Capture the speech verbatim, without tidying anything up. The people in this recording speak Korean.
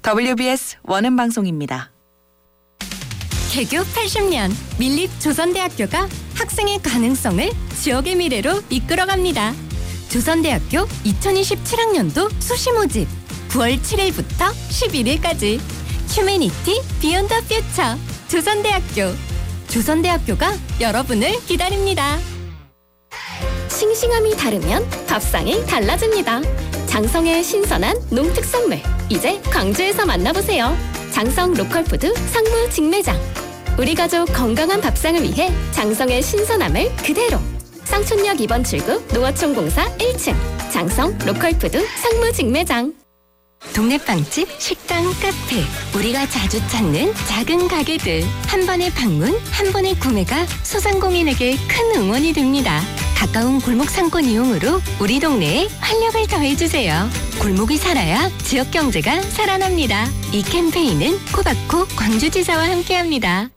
더블유비에스 원음 방송입니다. 개교 팔십 년 밀립 조선대학교가 학생의 가능성을 지역의 미래로 이끌어갑니다. 조선대학교 이천이십칠 학년도 수시 모집 구월 칠일부터 십일일까지 휴머니티 비욘드 퓨처 조선대학교 조선대학교가 여러분을 기다립니다. 싱싱함이 다르면 밥상이 달라집니다. 장성의 신선한 농특산물 이제 광주에서 만나보세요. 장성 로컬푸드 상무 직매장. 우리 가족 건강한 밥상을 위해 장성의 신선함을 그대로. 상촌역 이 번 출구 농어촌공사 일 층 장성 로컬푸드 상무 직매장. 동네 빵집, 식당, 카페, 우리가 자주 찾는 작은 가게들. 한 번의 방문, 한 번의 구매가 소상공인에게 큰 응원이 됩니다. 가까운 골목 상권 이용으로 우리 동네에 활력을 더해주세요. 골목이 살아야 지역 경제가 살아납니다. 이 캠페인은 코바코 광주지사와 함께합니다.